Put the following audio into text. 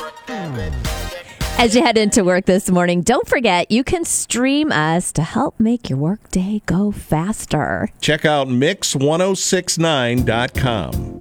As you head into work this morning, don't forget you can stream us to help make your workday go faster. Check out mix1069.com.